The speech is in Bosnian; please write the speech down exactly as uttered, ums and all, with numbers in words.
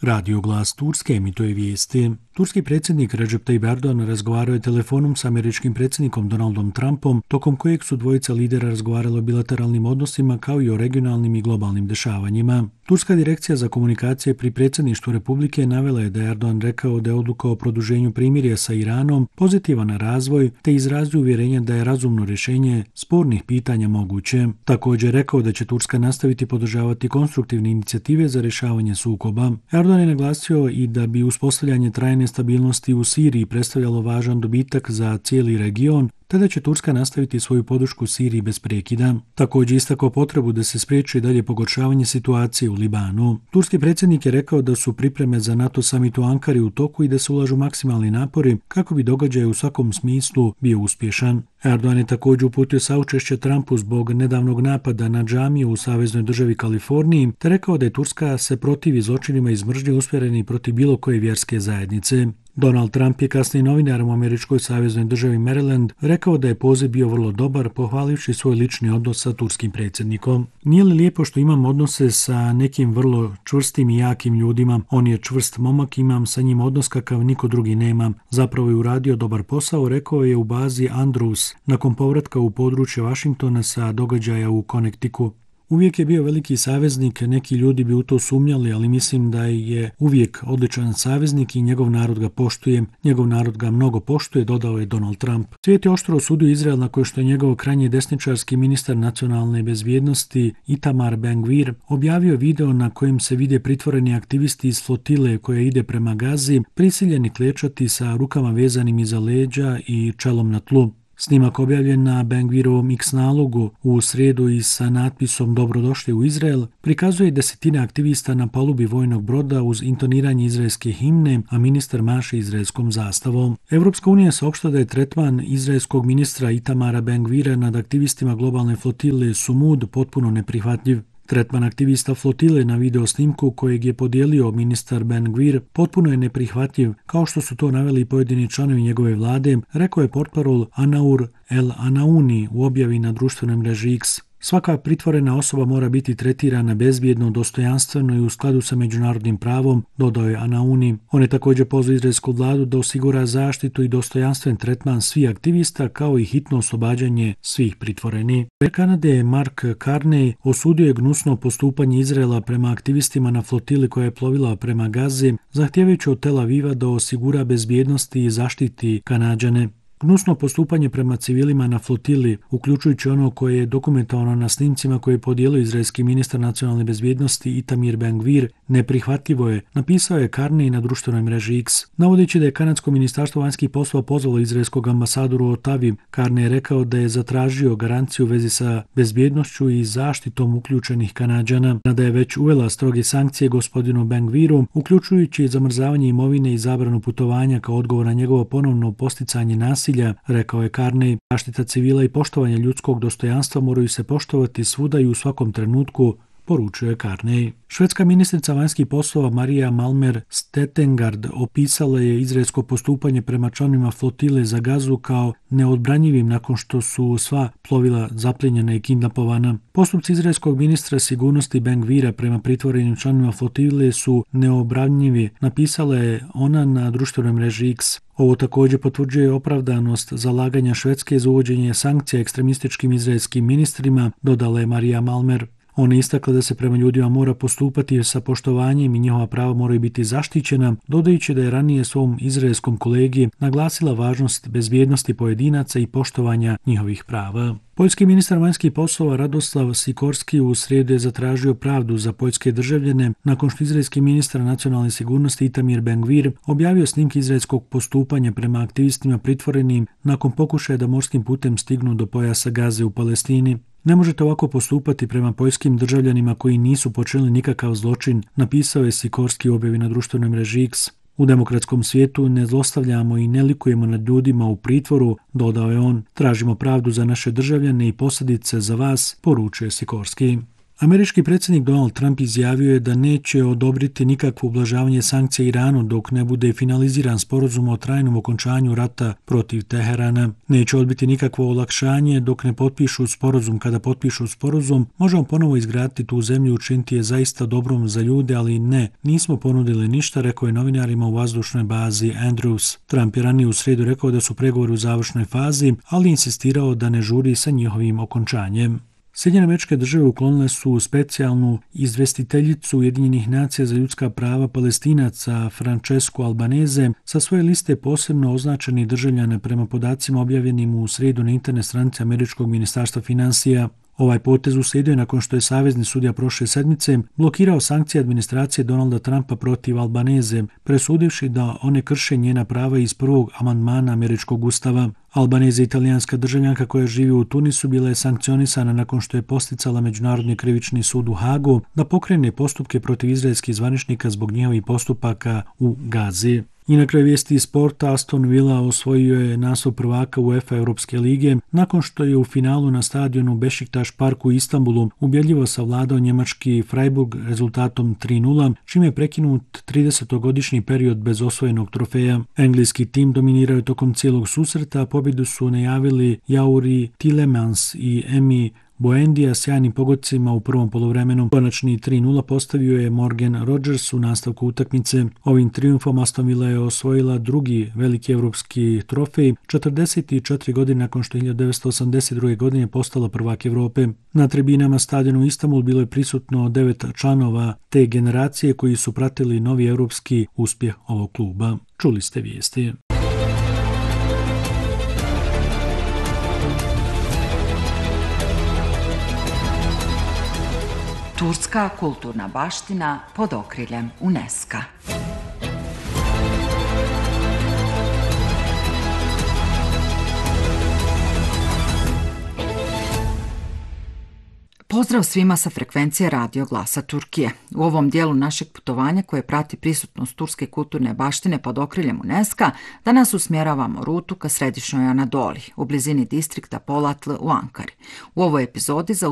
Radio Glas Turske emituje vijesti. Turski predsjednik Recep Tayyip Erdogan razgovarao je telefonom s američkim predsjednikom Donaldom Trumpom, tokom kojeg su dvojica lidera razgovarali o bilateralnim odnosima kao i o regionalnim i globalnim dešavanjima. Turska direkcija za komunikacije pri predsjedništvu Republike navela je da je Erdogan rekao da je odluka o produženju primirja sa Iranom pozitivan razvoj, te izrazio uvjerenje da je razumno rješenje spornih pitanja moguće. Također je rekao da će Turska nastaviti podržavati konstruktivne inicijative za rješavanje sukoba. Erdogan je naglasio i da bi uspostavljanje trajne stabilnosti u Siriji predstavljalo važan dobitak za cijeli region, te da će Turska nastaviti svoju podršku Siriji bez prekida. Također istakao potrebu da se spriječi dalje pogoršavanje situacije u Libanu. Turski predsjednik je rekao da su pripreme za NATO summit u Ankari u toku i da se ulažu maksimalni napori kako bi događaj u svakom smislu bio uspješan. Erdogan je također uputio saučešće Trumpu zbog nedavnog napada na džamiju u saveznoj državi Kaliforniji, te rekao da je Turska se protivi zločinima iz mržnje usmjereni protiv bilo koje vjerske zajednice. Donald Trump je kasnije novinarom u američkoj saveznoj državi Maryland rekao da je poziv bio vrlo dobar, pohvalivši svoj lični odnos sa turskim predsjednikom. Nije li lijepo što imam odnose sa nekim vrlo čvrstim i jakim ljudima? On je čvrst momak, imam sa njim odnos kakav niko drugi nema. Zapravo je uradio dobar posao, rekao je u bazi Andrews nakon povratka u područje Washingtona sa događaja u Connecticutu. Uvijek je bio veliki saveznik, neki ljudi bi u to sumnjali, ali mislim da je uvijek odličan saveznik i njegov narod ga poštuje. Njegov narod ga mnogo poštuje, dodao je Donald Trump. Svijet je oštro osudio Izrael nakon što je njegov krajnje desničarski ministar nacionalne bezbjednosti Itamar Ben-Gvir objavio video na kojem se vide pritvoreni aktivisti iz flotile koja ide prema Gazi, prisiljeni klečati sa rukama vezanim iza leđa i čelom na tlu. Snimak objavljen na Ben-Gvirovom X nalogu u srijedu i sa natpisom Dobrodošli u Izrael prikazuje desetine aktivista na palubi vojnog broda uz intoniranje izraelske himne, a ministar maše izraelskom zastavom. Europska unija saopštila da je tretman izraelskog ministra Itamara Ben-Gvira nad aktivistima globalne flotile Sumud potpuno neprihvatljiv. Tretman aktivista flotile na video snimku kojeg je podijelio ministar Ben-Gvir potpuno je neprihvatljiv, kao što su to naveli pojedini članovi njegove vlade, rekao je portparol Anaur El Anauni u objavi na društvenoj mreži X. Svaka pritvorena osoba mora biti tretirana bezbjedno, dostojanstveno i u skladu sa međunarodnim pravom, dodao je Anauni. On je također pozvao izraelsku vladu da osigura zaštitu i dostojanstven tretman svih aktivista kao i hitno oslobađanje svih pritvorenih. Premijer Kanade Mark Carney osudio je gnusno postupanje Izraela prema aktivistima na flotili koja je plovila prema Gazi, zahtijevajući od Tel Aviva da osigura bezbjednost i zaštiti Kanađane. Gnusno postupanje prema civilima na flotili, uključujući ono koje je dokumentovano na snimcima koje je podijelio izraelski ministar nacionalne bezbjednosti Itamar Ben-Gvir, neprihvatljivo je, napisao je Carney na društvenoj mreži X. Navodeći da je kanadsko ministarstvo vanjskih poslova pozvalo izraelskog ambasadoru u Otavi, Carney je rekao da je zatražio garanciju u vezi sa bezbjednošću i zaštitom uključenih Kanađana, da je već uvela stroge sankcije gospodinu Ben-Gviru, uključujući zamrzavanje imovine i zabranu putovanja kao odgovor na njegovo ponovno posticanje nasilja, rekao je Carney. Zaštita civila i poštovanje ljudskog dostojanstva moraju se poštovati svuda i u svakom trenutku, poručio je Carney. Švedska ministrica vanjskih poslova Maria Malmer Stetengard opisala je izraelsko postupanje prema članovima flotile za Gazu kao neodbranjivim nakon što su sva plovila zapljenjena i kidnapovana. Postupci izraelskog ministra sigurnosti Ben-Gvira prema pritvorenim članovima flotile su neobranjivi, napisala je ona na društvenoj mreži X. Ovo također potvrđuje opravdanost zalaganja Švedske za uvođenje sankcija ekstremističkim izraelskim ministrima, dodala je Maria Malmer. Ona je istakla da se prema ljudima mora postupati sa poštovanjem i njihova prava moraju biti zaštićena, dodajući da je ranije svom izraelskom kolegi naglasila važnost bezbjednosti pojedinaca i poštovanja njihovih prava. Poljski ministar vanjskih poslova Radoslav Sikorski u srijedu je zatražio pravdu za poljske državljane nakon što izraelski ministar nacionalne sigurnosti Itamar Ben-Gvir objavio snimke izraelskog postupanja prema aktivistima pritvorenim nakon pokušaja da morskim putem stignu do pojasa Gaze u Palestini. Ne možete ovako postupati prema poljskim državljanima koji nisu počinili nikakav zločin, napisao je Sikorski u objavi na društvenoj mreži X. U demokratskom svijetu ne zlostavljamo i ne likujemo nad ljudima u pritvoru, dodao je on. Tražimo pravdu za naše državljane i posljedice za vas, poručuje Sikorski. Američki predsjednik Donald Trump izjavio je da neće odobriti nikakvo ublažavanje sankcija Iranu dok ne bude finaliziran sporazum o trajnom okončanju rata protiv Teherana. Neće odbiti nikakvo olakšanje dok ne potpišu sporazum. Kada potpišu sporazum, možemo ponovo izgraditi tu zemlju i učiniti je zaista dobrom za ljude, ali ne, nismo ponudili ništa, rekao je novinarima u vazdušnoj bazi Andrews. Trump je ranije u srijedu rekao da su pregovori u završnoj fazi, ali insistirao da ne žuri sa njihovim okončanjem. Sjedinjene Američke Države uklonile su specijalnu izvjestiteljicu Ujedinjenih nacija za ljudska prava Palestinaca Francesku Albanese sa svoje liste posebno označenih državljana prema podacima objavljenim u srijedu na internet stranici Američkog ministarstva financija. Ovaj potez uslijedio je nakon što je savezni sudija prošle sedmice blokirao sankcije administracije Donalda Trumpa protiv Albanese, presudivši da one krše njena prava iz prvog amandmana Američkog ustava. Albanese, italijanska državljanka koja živi u Tunisu, bila je sankcionisana nakon što je posticala Međunarodni krivični sud u Hagu da pokrene postupke protiv izraelskih zvaničnika zbog njihovih postupaka u Gazi. I na kraju vijesti iz sporta, Aston Villa osvojio je naslov prvaka UEFA Europske lige nakon što je u finalu na stadionu Bešiktaš Park u Istanbulu ubjedljivo savladao njemački Freiburg rezultatom tri nula, čime je prekinut tridesetogodišnji period bez osvojenog trofeja. Engleski tim dominirao je tokom cijelog susreta, a pobjedu su najavili Youri Tielemans i Emi Buendija sjajnim pogodcima u prvom poluvremenu. Konačni tri nula postavio je Morgan Rogers u nastavku utakmice. Ovim trijumfom Aston Villa je osvojila drugi veliki evropski trofej četrdeset četiri godine nakon što je hiljadu devetsto osamdeset druge. godine postala prvak Europe. Na tribinama stadionu Istanbul bilo je prisutno devet članova te generacije koji su pratili novi evropski uspjeh ovog kluba. Čuli ste vijesti. Turska kulturna baština pod okriljem UNESCO. Pozdrav svima sa frekvencije Radio Glasa Turkije. U ovom dijelu našeg putovanja koje prati prisutnost turske kulturne baštine pod okriljem UNESCO, danas usmjeravamo rutu ka središnjoj Anadoli, u blizini distrikta Polatl u Ankari. U ovoj epizodi za